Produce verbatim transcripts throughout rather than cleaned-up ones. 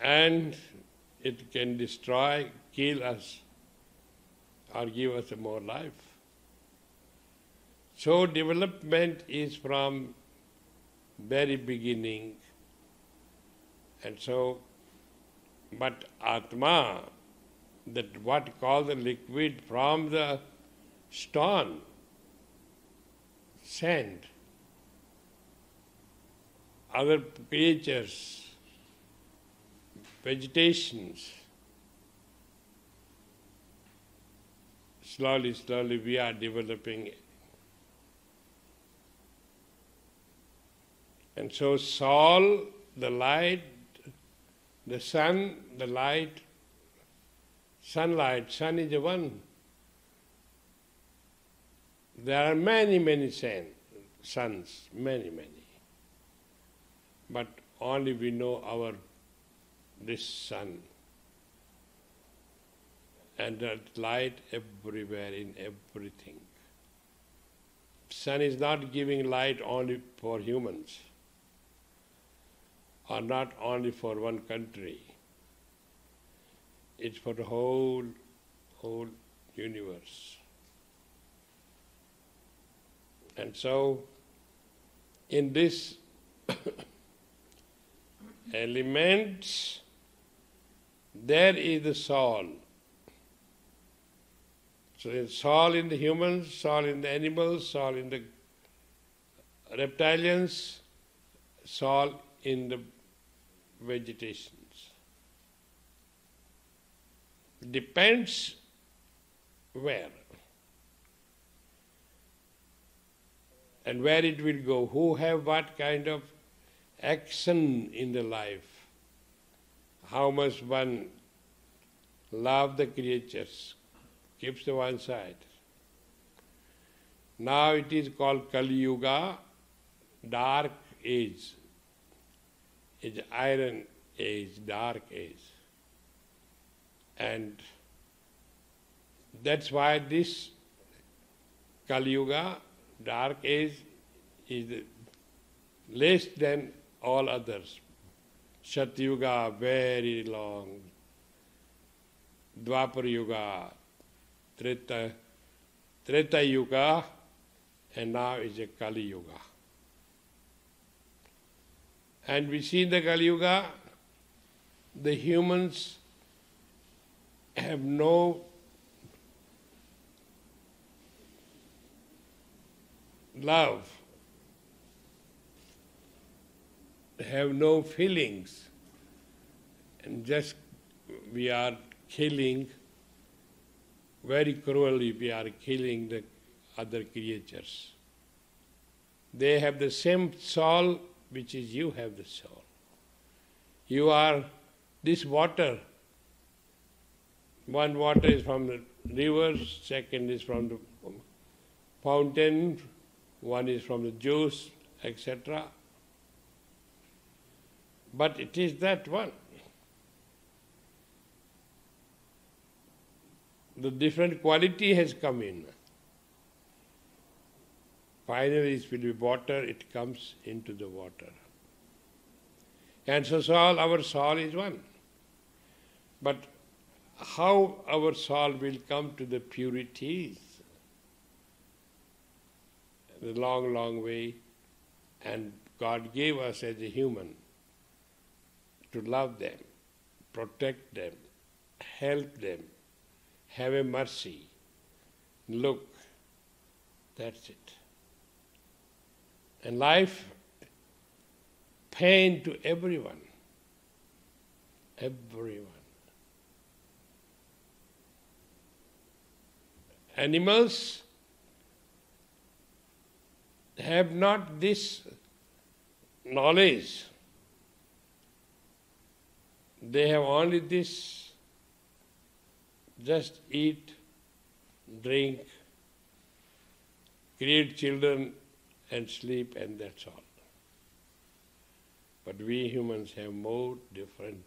and it can destroy, kill us, or give us more life. So development is from very beginning, and so, but Atma, that what called the liquid from the stone, sand, other creatures, vegetations, slowly, slowly we are developing it. And so soul, the light, the sun, the light, sunlight, sun is the one. There are many, many sun, suns, many, many. But only we know our, this sun. And that light everywhere in everything. Sun is not giving light only for humans, or not only for one country. It's for the whole, whole universe. And so, in this elements, there is the soul. So there's soul in the humans, soul in the animals, soul in the reptilians, soul in the vegetations. Depends where and where it will go, who have what kind of action in the life, how much one love the creatures, keeps to one side. Now it is called Kali Yuga, dark age. It's iron age, dark age. And that's why this Kali Yuga, dark age, is less than all others. Satyuga, very long. Dwapar Yuga, Treta, Treta Yuga, and now is a Kali Yuga. And we see in the Kali Yuga, the humans have no love, have no feelings, and just we are killing, very cruelly we are killing the other creatures. They have the same soul which is you have the soul. You are this water. One water is from the rivers, second is from the fountain, one is from the juice, et cetera. But it is that one. The different quality has come in. Finally it will be water, it comes into the water. And so soul, our soul is one. But how our soul will come to the purities? The long, long way. And God gave us as a human to love them, protect them, help them, have a mercy. Look, that's it. And life, pain to everyone, everyone. Animals have not this knowledge. They have only this, just eat, drink, create children and sleep, and that's all. But we humans have more different.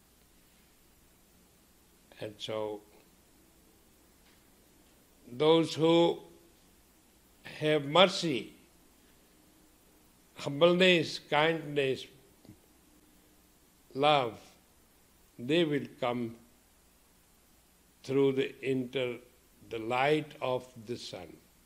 And so those who have mercy, humbleness, kindness, love, they will come through the inter, the light of the sun.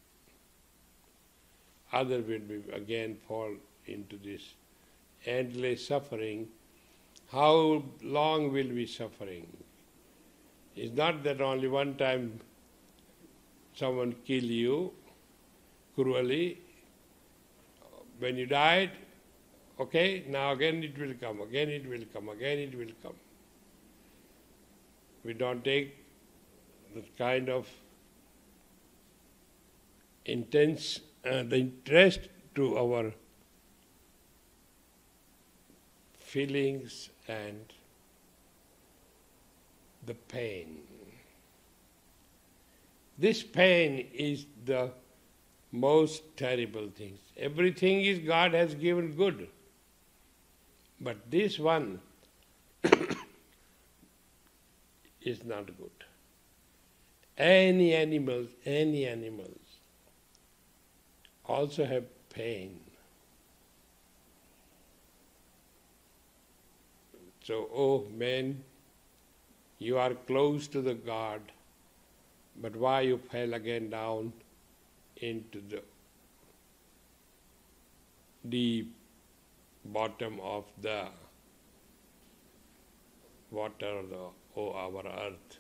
Other will be again fall into this endless suffering. How long will we suffering? It's not that only one time someone kill you cruelly. When you died, okay, now again it will come, again it will come, again it will come. We don't take the kind of intense uh, the interest to our feelings and the pain. This pain is the most terrible thing. Everything is God has given good. But this one is not good. Any animals, any animals also have pain. So, oh man, you are close to the God, but why you fell again down into the deep bottom of the water, the, oh, our earth.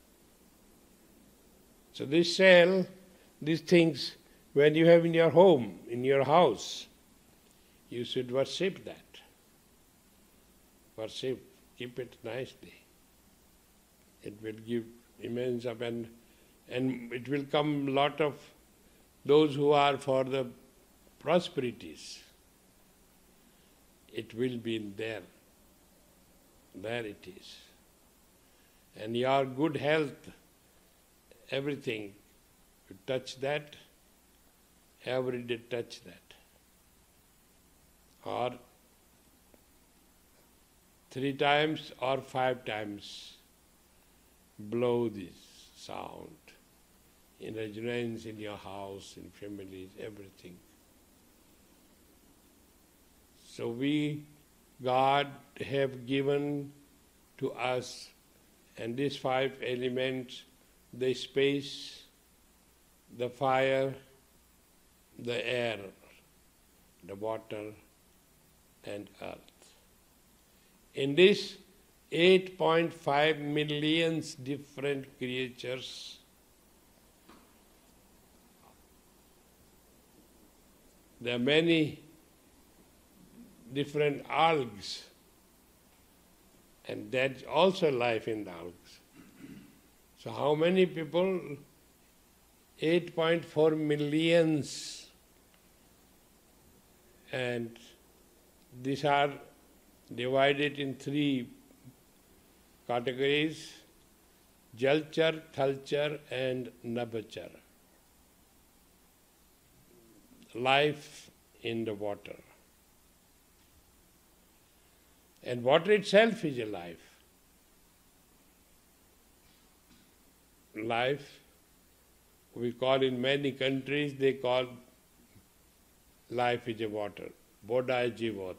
So this cell, these things, when you have in your home, in your house, you should worship that. Worship, keep it nicely. It will give immense up and, and it will come lot of those who are for the prosperities. It will be in there. There it is. And your good health, everything, you touch that, every day touch that. Or three times or five times blow this sound in resonance in your house, in families, everything. So we, God have given to us, and these five elements, the space, the fire, the air, the water, and earth. In this eight point five million different creatures, there are many different algae, and that's also life in the algae. So how many people? eight point four millions, and these are divided in three categories: Jalchar, Thalchar, and Nabhachar. Life in the water. And water itself is a life. Life, we call in many countries, they call life is a water. Bodha is jivat.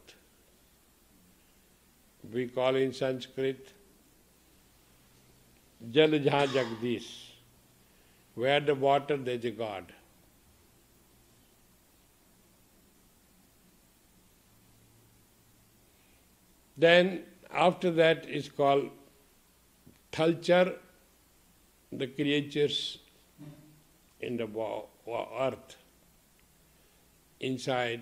We call in Sanskrit Jal Jahan Jagdish. Where the water, there is a God. Then after that is called Thalchar, the creatures in the earth, inside,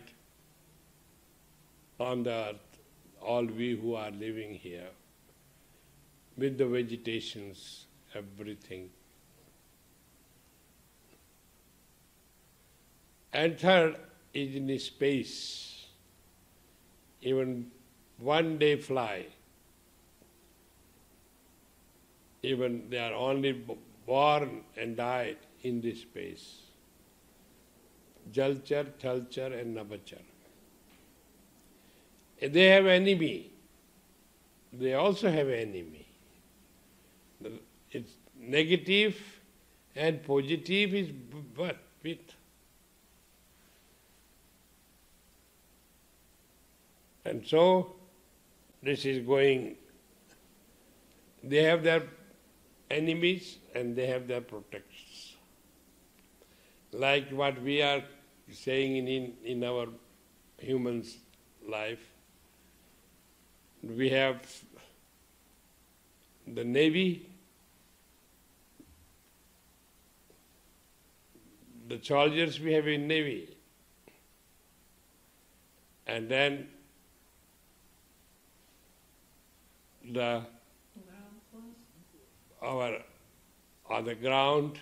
on the earth, all we who are living here, with the vegetations, everything. And third is in space, even one day fly, even they are only born and died in this space. Jalchar, Thalchar and Nabhachar. They have enemy. They also have enemy. It's negative and positive is what? With. And so this is going they have their enemies and they have their protectors. Like what we are saying in, in, in our human's life, we have the Navy, the soldiers we have in Navy, and then the our on the ground,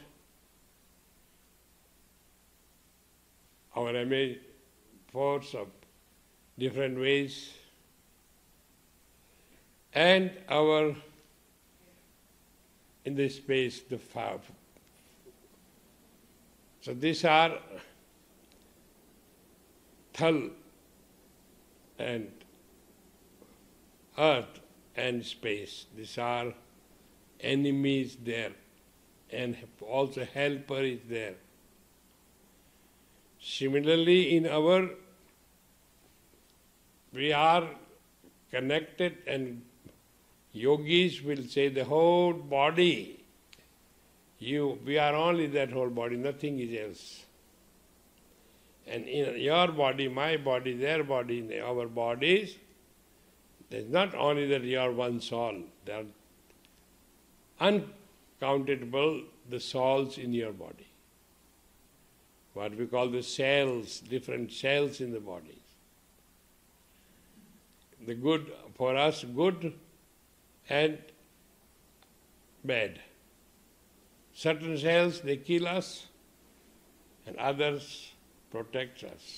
our M A force of different ways, and our in this space the five. So these are Thal and earth and space. These are enemies there, and also helper is there. Similarly, in our, we are connected, and yogis will say the whole body, you, we are only that whole body, nothing is else. And in your body, my body, their body, in our bodies, there's not only that you are one soul, there are uncountable the souls in your body. What we call the cells, different cells in the body. The good, for us, good and bad. Certain cells, they kill us, and others protect us.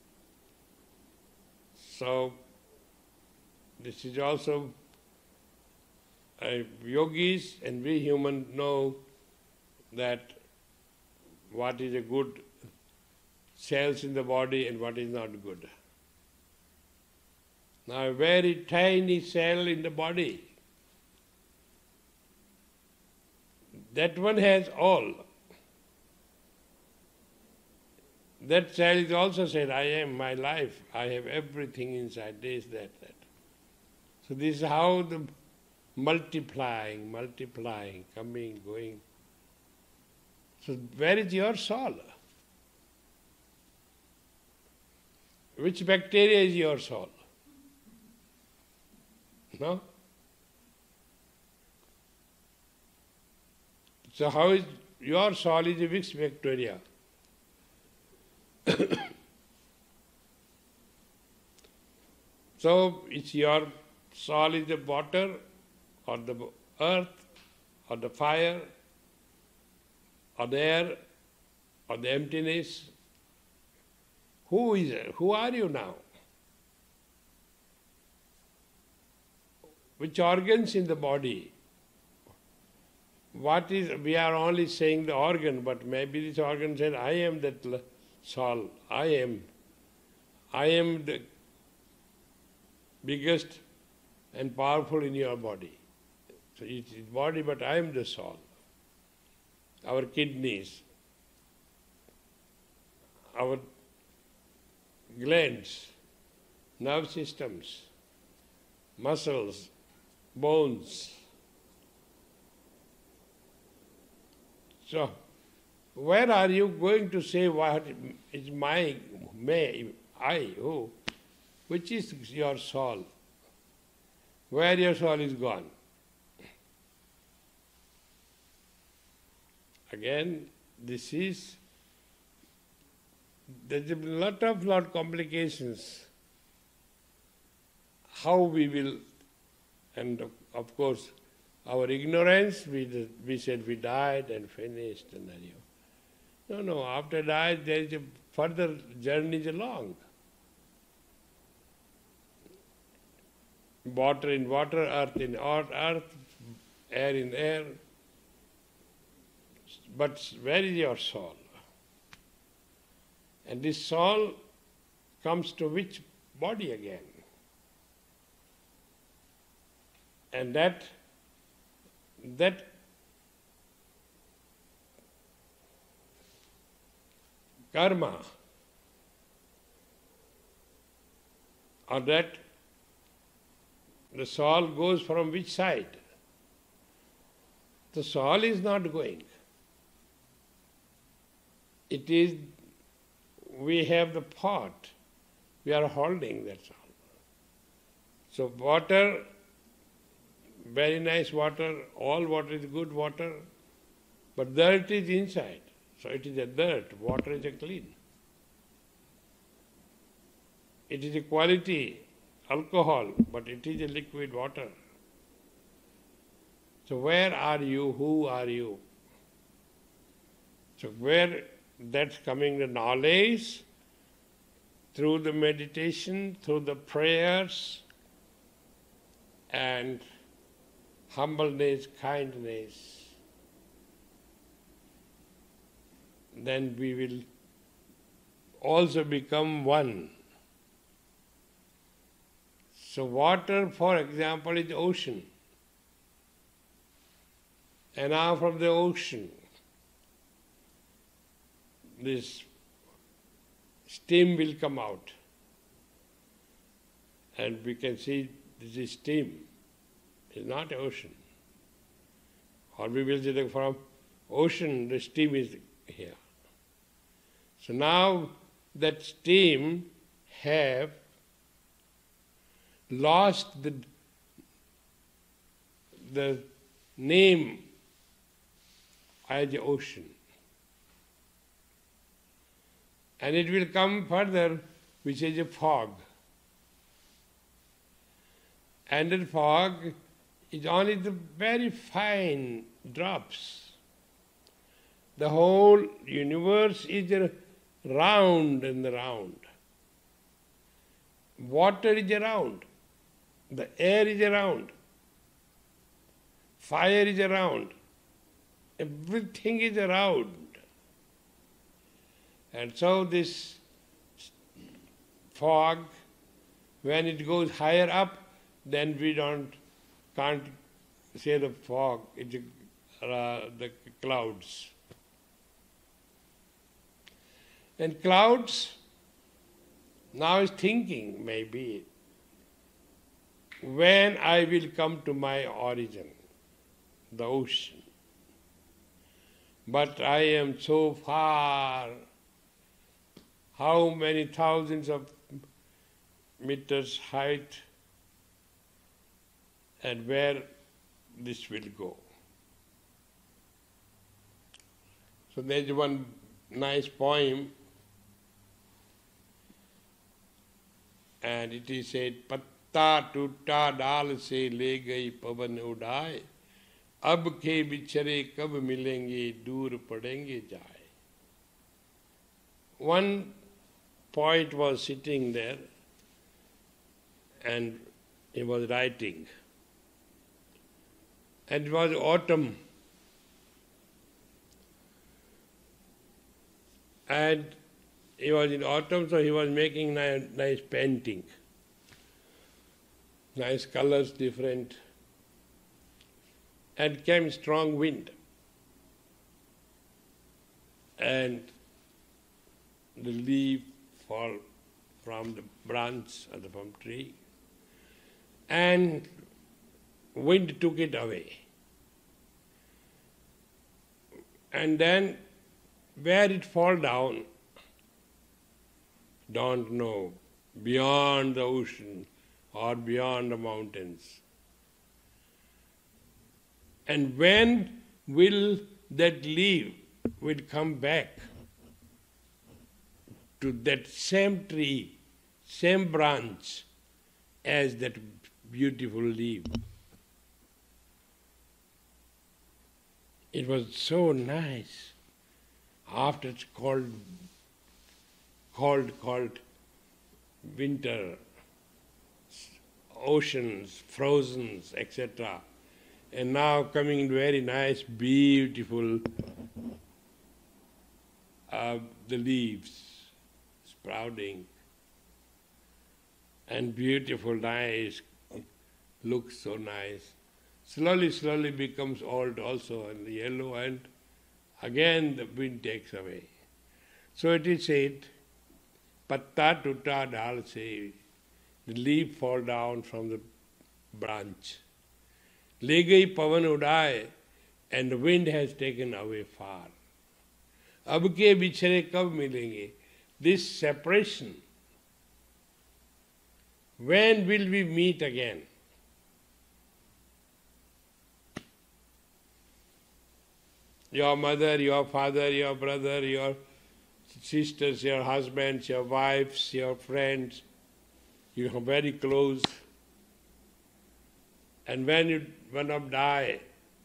So, this is also, uh, yogis and we human know that what is a good cells in the body and what is not good. Now a very tiny cell in the body, that one has all. That cell is also said, I am my life, I have everything inside, this, that, that. So this is how the multiplying, multiplying, coming, going. So where is your soul? Which bacteria is your soul? No? So how is your soul is a which bacteria? So it's your soul is the water or the earth or the fire or the air or the emptiness. Who is it? Who are you now? Which organs in the body? What is, we are only saying the organ, but maybe this organ said, I am that soul, I am. I am the biggest and powerful in your body. So it is body, but I am the soul. Our kidneys, our glands, nerve systems, muscles, bones. So, where are you going to say what is my, may, I, who? Which is your soul? Where your soul is gone? Again, this is, there's a lot of lot complications. How we will, and of course, our ignorance, we, we said we died and finished and then you. No, no, after died there is a further journey along. Water in water, earth in earth, air in air. But where is your soul? And this soul comes to which body again? And that that karma or that the soul goes from which side? The soul is not going. It is, we have the pot, we are holding, that's all. So water, very nice water, all water is good water, but dirt is inside. So it is a dirt, water is a clean. It is a quality alcohol, but it is a liquid water. So where are you? Who are you? So where that's coming the knowledge through the meditation, through the prayers and humbleness, kindness, then we will also become one. So water, for example, is ocean. And now from the ocean, this steam will come out. And we can see this is steam. It's not ocean. Or we will say that from ocean, the steam is here. So now that steam have lost the, the name as the ocean. And it will come further, which is a fog. And the fog is only the very fine drops. The whole universe is round and round. Water is around. The air is around. Fire is around. Everything is around. And so this fog, when it goes higher up, then we don't can't say the fog, it's uh, the clouds. And clouds now is thinking maybe when I will come to my origin, the ocean. But I am so far, how many thousands of meters height, and where this will go. So there is one nice poem, and it is said, Patta tutta dal se le gayi pavan udaye, ab ke bichare kab milenge dur padenge jaye. One poet was sitting there and he was writing. And it was autumn. And he was in autumn, so he was making nice, nice painting. Nice colors, different. And came strong wind. And the leaf fall from the branch of the palm tree. And wind took it away. And then where it fall down, don't know, beyond the ocean or beyond the mountains. And when will that leaf will come back to that same tree, same branch as that beautiful leaf? It was so nice. After it's cold, cold, cold winter, oceans, frozen, et cetera. And now coming very nice, beautiful, uh, the leaves sprouting, and beautiful, nice, looks so nice. Slowly, slowly becomes old also, and yellow, and again the wind takes away. So it is said, Patta tutta dal se, the leaf fall down from the branch. Le gayi pavan udaye, and the wind has taken away far. अब के बिछड़े कब मिलेंगे? This separation. When will we meet again? Your mother, your father, your brother, your sisters, your husbands, your wives, your friends, you are very close. And when you one of die,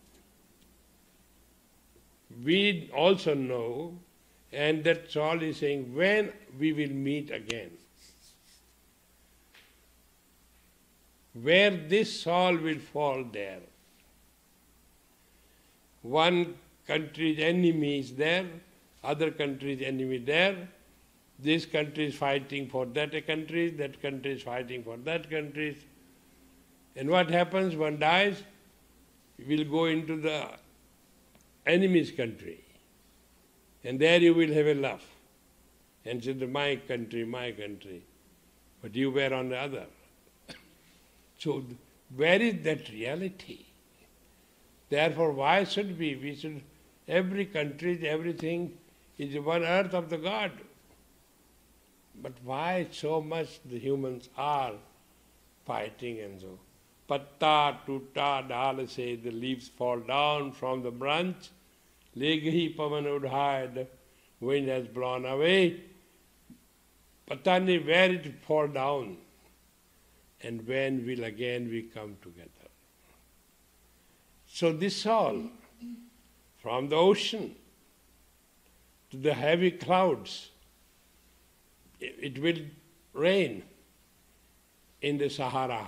we also know, and that soul is saying, when we will meet again. Where this soul will fall there. One country's enemy is there, other country's enemy there. This country is fighting for that country, that country is fighting for that country. And what happens? One dies, will go into the enemy's country. And there you will have a laugh. And say, my country, my country. But you were on the other. So where is that reality? Therefore, why should we? We should, every country, everything is one earth of the God. But why so much the humans are fighting and so? Patta tutta dal se, the leaves fall down from the branch. Le gahi pavan udhai, the wind has blown away. Patani, where it fall down? And when will again we come together? So this all, from the ocean to the heavy clouds, it will rain in the Sahara,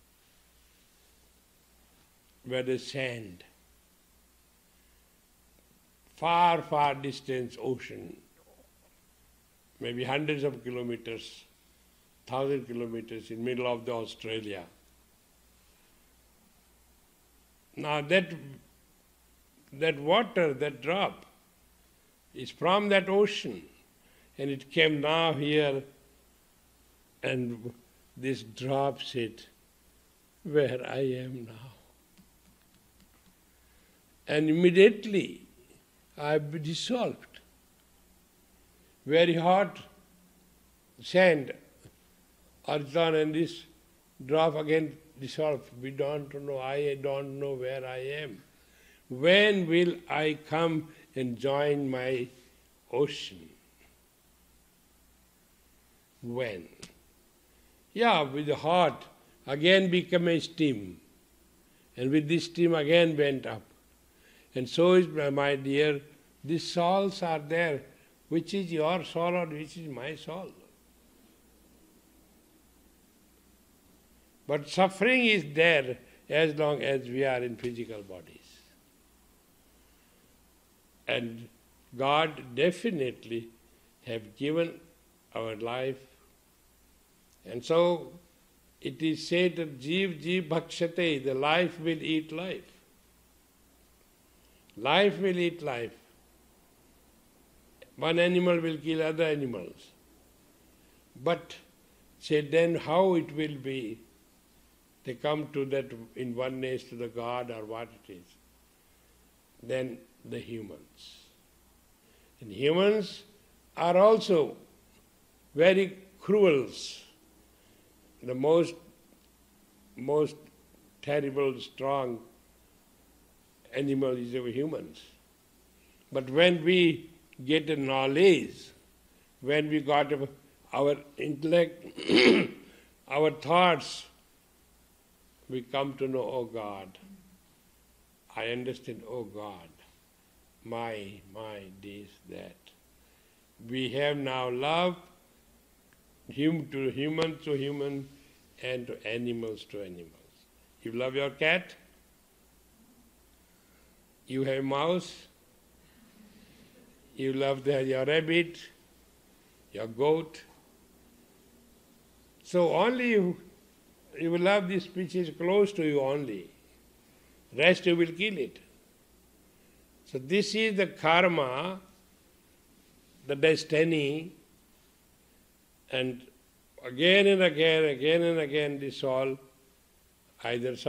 where the sand, far, far distance ocean, maybe hundreds of kilometers, thousand kilometers in middle of the Australia. Now that, that water, that drop, is from that ocean, and it came now here, and this drops it where I am now. And immediately I am dissolved. Very hot sand, earth, and this drop again dissolved. We don't know, I don't know where I am. When will I come and join my ocean? When? Yeah, with the hot, again become a steam. And with this steam again went up. And so is, my dear, these souls are there. Which is your soul or which is my soul? But suffering is there as long as we are in physical bodies. And God definitely have given our life. And so it is said that Jeev Jeev Bhakshate, the life will eat life. Life will eat life. One animal will kill other animals. But say then how it will be? They come to that in oneness to the God or what it is. Then the humans. And humans are also very cruel. The most, most terrible, strong animal is our humans. But when we get a knowledge, when we got our intellect, our thoughts, we come to know, oh God, I understand, oh God, my, my, this, that. We have now love, hum to human to human, and to animals to animals. You love your cat? You have mouse? You love the, your rabbit, your goat? So only you, you will love this species close to you only. Rest you will kill it. So this is the karma, the destiny, and again and again, again and again this all either